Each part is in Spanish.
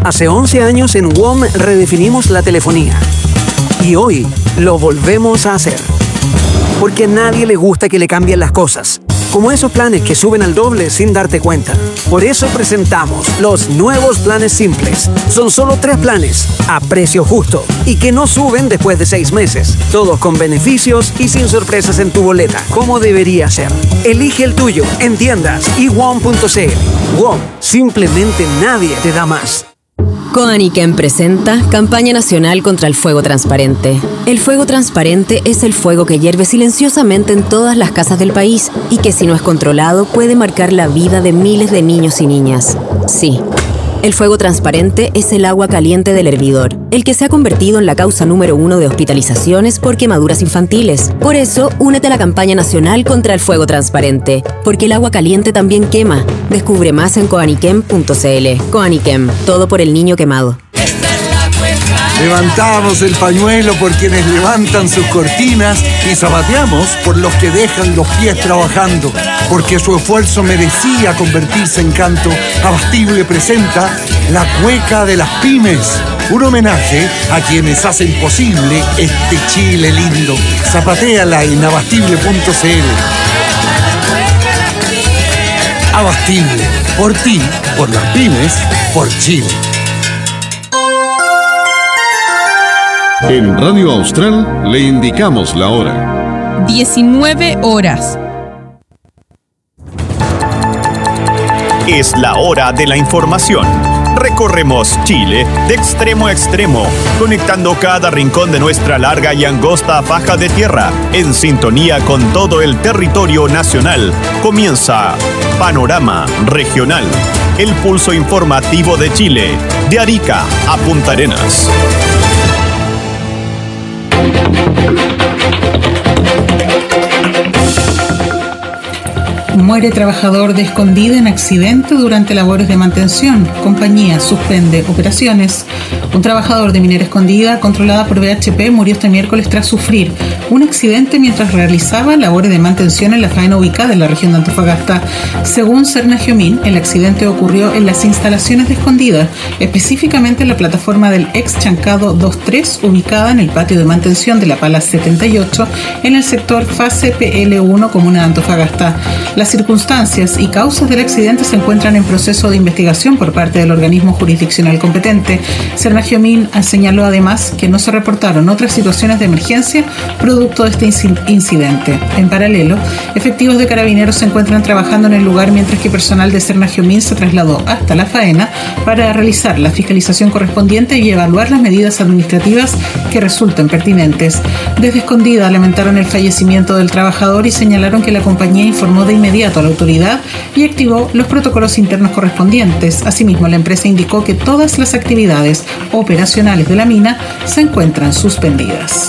Hace 11 años en WOM redefinimos la telefonía. Y hoy lo volvemos a hacer. Porque a nadie le gusta que le cambien las cosas. Como esos planes que suben al doble sin darte cuenta. Por eso presentamos los nuevos planes simples. Son solo 3 planes, a precio justo, y que no suben después de 6 meses. Todos con beneficios y sin sorpresas en tu boleta, como debería ser. Elige el tuyo en tiendas y WOM.cl. WOM, simplemente nadie te da más. Coaniquem presenta Campaña Nacional contra el Fuego Transparente. El fuego transparente es el fuego que hierve silenciosamente en todas las casas del país y que, si no es controlado, puede marcar la vida de miles de niños y niñas. Sí, el fuego transparente es el agua caliente del hervidor, el que se ha convertido en la causa número 1 de hospitalizaciones por quemaduras infantiles. Por eso, únete a la Campaña Nacional contra el Fuego Transparente, porque el agua caliente también quema. Descubre más en coaniquem.cl. Coaniquem, todo por el niño quemado. Levantamos el pañuelo por quienes levantan sus cortinas y zapateamos por los que dejan los pies trabajando, porque su esfuerzo merecía convertirse en canto. Abastible presenta La Cueca de las Pymes, un homenaje a quienes hacen posible este Chile lindo. Zapatéala en abastible.cl. Abastible, por ti, por las pymes, por Chile. En Radio Austral le indicamos la hora. 19 horas. Es la hora de la información. Recorremos Chile de extremo a extremo, conectando cada rincón de nuestra larga y angosta faja de tierra, en sintonía con todo el territorio nacional. Comienza Panorama Regional, el pulso informativo de Chile, de Arica a Punta Arenas. Muere trabajador de Escondida en accidente durante labores de mantención. Compañía suspende operaciones. Un trabajador de Minera Escondida, controlada por BHP, murió este miércoles tras sufrir un accidente mientras realizaba labores de mantención en la faena ubicada en la región de Antofagasta. Según Cernagiomín, el accidente ocurrió en las instalaciones de Escondida, específicamente en la plataforma del ex Chancado 2-3, ubicada en el patio de mantención de la Pala 78, en el sector Fase PL1, comuna de Antofagasta. Las circunstancias y causas del accidente se encuentran en proceso de investigación por parte del organismo jurisdiccional competente. Cernagiomín señaló además que no se reportaron otras situaciones de emergencia producto de este incidente. En paralelo, efectivos de carabineros se encuentran trabajando en el lugar, mientras que personal de Cernagiomín se trasladó hasta la faena para realizar la fiscalización correspondiente y evaluar las medidas administrativas que resulten pertinentes. Desde Escondida lamentaron el fallecimiento del trabajador y señalaron que la compañía informó de inmediato a la autoridad y activó los protocolos internos correspondientes. Asimismo, la empresa indicó que todas las actividades operacionales de la mina se encuentran suspendidas.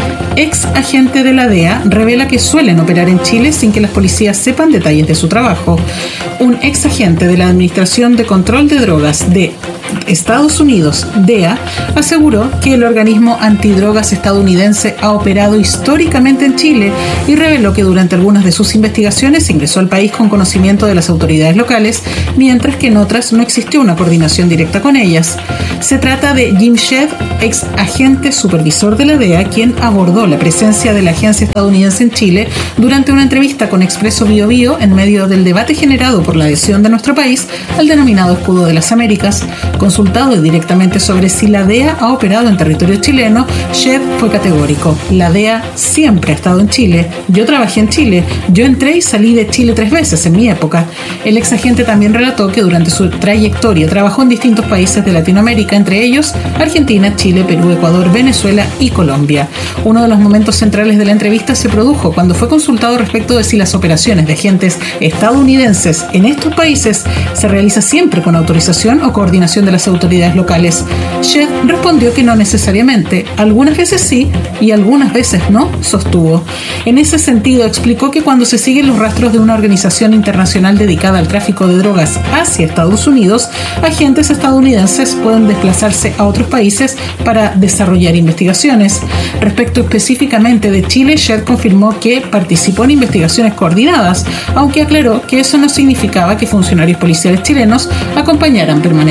Ex agente de la DEA revela que suelen operar en Chile sin que las policías sepan detalles de su trabajo. Un ex agente de la Administración de Control de Drogas de Estados Unidos, DEA, aseguró que el organismo antidrogas estadounidense ha operado históricamente en Chile y reveló que durante algunas de sus investigaciones ingresó al país con conocimiento de las autoridades locales, mientras que en otras no existió una coordinación directa con ellas. Se trata de Jim Shedd, ex agente supervisor de la DEA, quien abordó la presencia de la agencia estadounidense en Chile durante una entrevista con Expreso Bio Bio en medio del debate generado por la adhesión de nuestro país al denominado Escudo de las Américas. Consultado directamente sobre si la DEA ha operado en territorio chileno, Shedd fue categórico. La DEA siempre ha estado en Chile. Yo trabajé en Chile. Yo entré y salí de Chile 3 veces en mi época. El ex agente también relató que durante su trayectoria trabajó en distintos países de Latinoamérica, entre ellos Argentina, Chile, Perú, Ecuador, Venezuela y Colombia. Uno de los momentos centrales de la entrevista se produjo cuando fue consultado respecto de si las operaciones de agentes estadounidenses en estos países se realiza siempre con autorización o coordinación de las autoridades locales. Shedd respondió que no necesariamente, algunas veces sí y algunas veces no, sostuvo. En ese sentido, explicó que cuando se siguen los rastros de una organización internacional dedicada al tráfico de drogas hacia Estados Unidos, agentes estadounidenses pueden desplazarse a otros países para desarrollar investigaciones. Respecto específicamente de Chile, Shedd confirmó que participó en investigaciones coordinadas, aunque aclaró que eso no significaba que funcionarios policiales chilenos acompañaran permanentemente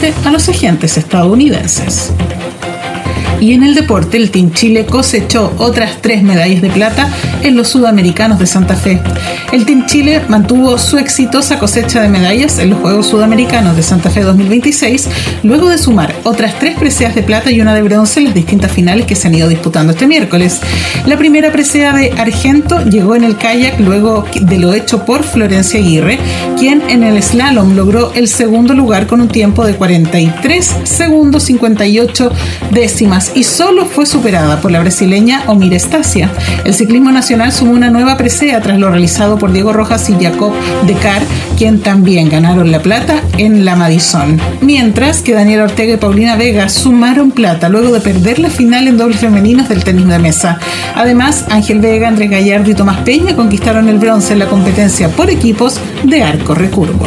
frente a los agentes estadounidenses. Y en el deporte, el Team Chile cosechó otras 3 medallas de plata en los Sudamericanos de Santa Fe. El Team Chile mantuvo su exitosa cosecha de medallas en los Juegos Sudamericanos de Santa Fe 2026, luego de sumar otras 3 preseas de plata y una de bronce en las distintas finales que se han ido disputando este miércoles. La primera presea de argento llegó en el kayak luego de lo hecho por Florencia Aguirre, quien en el slalom logró el segundo lugar con un tiempo de 43 segundos 58 décimas y solo fue superada por la brasileña Omira Estacia. El ciclismo nacional sumó una nueva presea tras lo realizado por Diego Rojas y Jacob Decar, quien también ganaron la plata en la Madison. Mientras que Daniela Ortega y Paulina Vega sumaron plata luego de perder la final en dobles femeninos del tenis de mesa. Además, Ángel Vega, Andrés Gallardo y Tomás Peña conquistaron el bronce en la competencia por equipos de arco recurvo.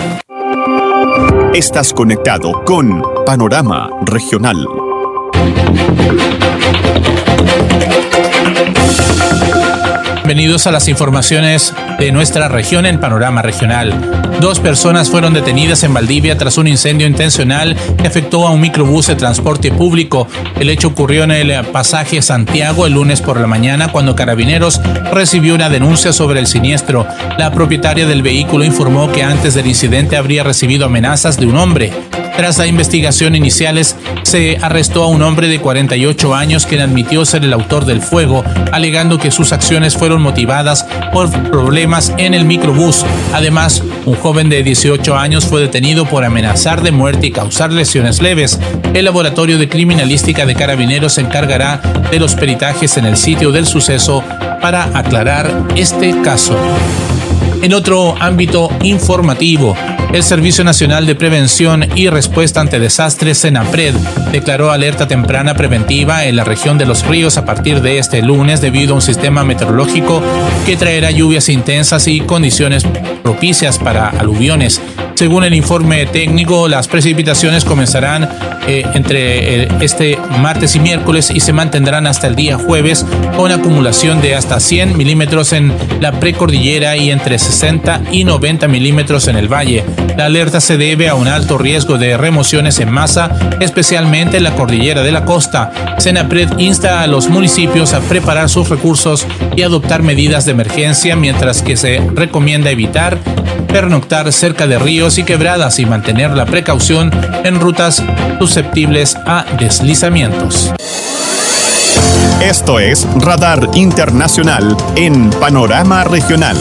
Estás conectado con Panorama Regional. Bienvenidos a las informaciones de nuestra región en Panorama Regional. 2 personas fueron detenidas en Valdivia tras un incendio intencional que afectó a un microbús de transporte público. El hecho ocurrió en el pasaje Santiago el lunes por la mañana cuando Carabineros recibió una denuncia sobre el siniestro. La propietaria del vehículo informó que antes del incidente habría recibido amenazas de un hombre. Tras la investigación iniciales, se arrestó a un hombre de 48 años quien admitió ser el autor del fuego, alegando que sus acciones fueron motivadas por problemas en el microbús. Además, un joven de 18 años fue detenido por amenazar de muerte y causar lesiones leves. El Laboratorio de Criminalística de Carabineros se encargará de los peritajes en el sitio del suceso para aclarar este caso. En otro ámbito informativo, el Servicio Nacional de Prevención y Respuesta ante Desastres, SENAPRED, declaró alerta temprana preventiva en la región de Los Ríos a partir de este lunes debido a un sistema meteorológico que traerá lluvias intensas y condiciones propicias para aluviones. Según el informe técnico, las precipitaciones comenzarán entre este martes y miércoles y se mantendrán hasta el día jueves con acumulación de hasta 100 milímetros en la precordillera y entre 60 y 90 milímetros en el valle. La alerta se debe a un alto riesgo de remociones en masa, especialmente en la cordillera de la costa. SENAPRED insta a los municipios a preparar sus recursos y adoptar medidas de emergencia, mientras que se recomienda evitar pernoctar cerca de ríos y quebradas y mantener la precaución en rutas susceptibles a deslizamientos. Esto es Radar Internacional en Panorama Regional.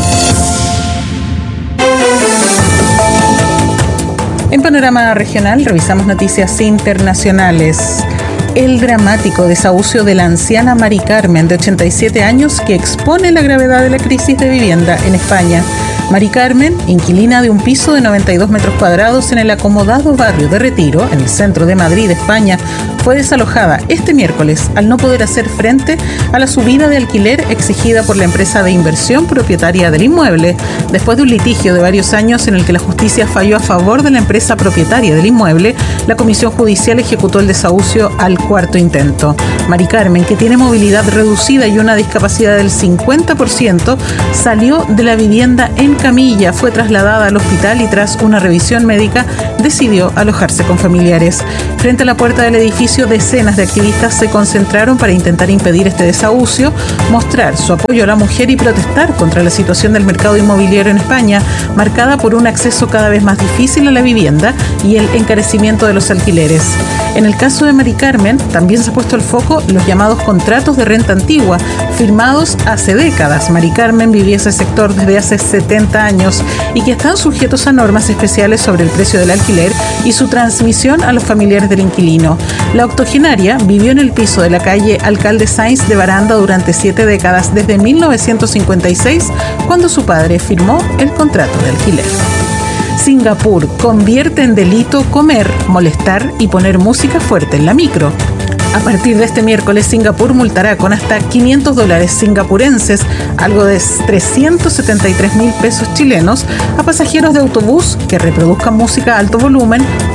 En Panorama Regional revisamos noticias internacionales. El dramático desahucio de la anciana Mari Carmen, de 87 años, que expone la gravedad de la crisis de vivienda en España. Mari Carmen, inquilina de un piso de 92 metros cuadrados en el acomodado barrio de Retiro, en el centro de Madrid, España, fue desalojada este miércoles al no poder hacer frente a la subida de alquiler exigida por la empresa de inversión propietaria del inmueble, después de un litigio de varios años en el que la justicia falló a favor de la empresa propietaria del inmueble. La comisión judicial ejecutó el desahucio al 4º intento. Mari Carmen, que tiene movilidad reducida y una discapacidad del 50%, salió de la vivienda en camilla, fue trasladada al hospital y tras una revisión médica decidió alojarse con familiares. Frente a la puerta del edificio, decenas de activistas se concentraron para intentar impedir este desahucio, mostrar su apoyo a la mujer y protestar contra la situación del mercado inmobiliario en España, marcada por un acceso cada vez más difícil a la vivienda y el encarecimiento de los alquileres. En el caso de Mari Carmen, también se ha puesto el foco los llamados contratos de renta antigua, firmados hace décadas. Mari Carmen vivía ese sector desde hace 70 años y que están sujetos a normas especiales sobre el precio del alquiler y su transmisión a los familiares del inquilino. La octogenaria vivió en el piso de la calle Alcalde Sáinz de Baranda durante 7 décadas, desde 1956, cuando su padre firmó el contrato de alquiler. Singapur convierte en delito comer, molestar y poner música fuerte en la micro. A partir de este miércoles, Singapur multará con hasta $500 singapurenses, algo de 373.000 pesos chilenos, a pasajeros de autobús que reproduzcan música a alto volumen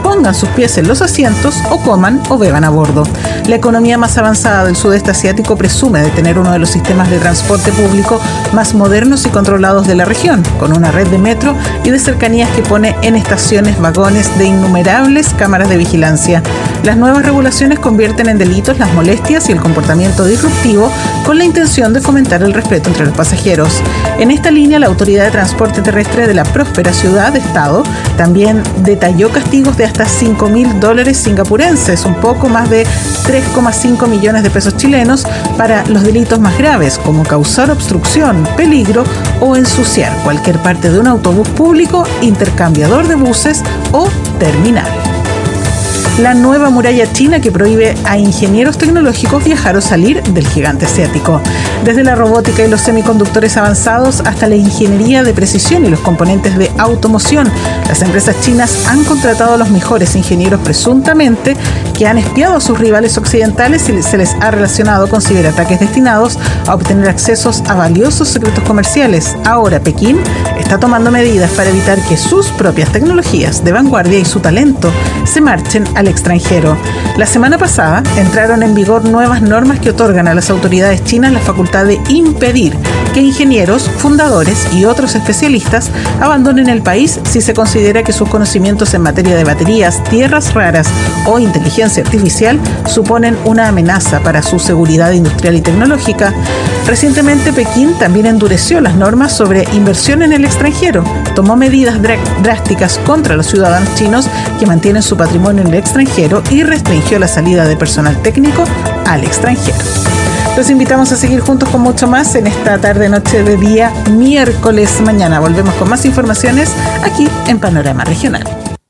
pongan sus pies en los asientos o coman o beban a bordo. La economía más avanzada del sudeste asiático presume de tener uno de los sistemas de transporte público más modernos y controlados de la región, con una red de metro y de cercanías que pone en estaciones vagones de innumerables cámaras de vigilancia. Las nuevas regulaciones convierten en delitos las molestias y el comportamiento disruptivo con la intención de fomentar el respeto entre los pasajeros. En esta línea, la Autoridad de Transporte Terrestre de la próspera ciudad de Estado también detalló castigos de hasta $5.000 singapurenses, un poco más de 3,5 millones de pesos chilenos, para los delitos más graves, como causar obstrucción, peligro o ensuciar cualquier parte de un autobús público, intercambiador de buses o terminal. La nueva muralla china que prohíbe a ingenieros tecnológicos viajar o salir del gigante asiático. Desde la robótica y los semiconductores avanzados hasta la ingeniería de precisión y los componentes de automoción, las empresas chinas han contratado a los mejores ingenieros presuntamente que han espiado a sus rivales occidentales y se les ha relacionado con ciberataques destinados a obtener accesos a valiosos secretos comerciales. Ahora Pekín está tomando medidas para evitar que sus propias tecnologías de vanguardia y su talento se marchen al extranjero. La semana pasada entraron en vigor nuevas normas que otorgan a las autoridades chinas la facultad de impedir que ingenieros, fundadores y otros especialistas abandonen el país si se considera que sus conocimientos en materia de baterías, tierras raras o inteligencia artificial suponen una amenaza para su seguridad industrial y tecnológica. Recientemente, Pekín también endureció las normas sobre inversión en el extranjero, tomó medidas drásticas contra los ciudadanos chinos que mantienen su patrimonio en el extranjero y restringió la salida de personal técnico al extranjero. Los invitamos a seguir juntos con mucho más en esta tarde-noche de día miércoles. Mañana volvemos con más informaciones aquí en Panorama Regional.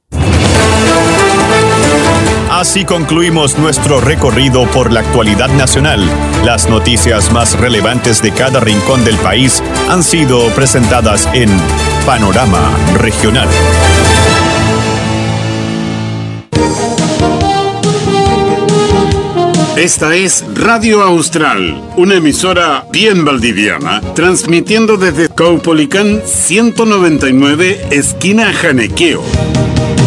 Así concluimos nuestro recorrido por la actualidad nacional. Las noticias más relevantes de cada rincón del país han sido presentadas en Panorama Regional. Esta es Radio Austral, una emisora bien valdiviana, transmitiendo desde Caupolicán 199, esquina Janequeo.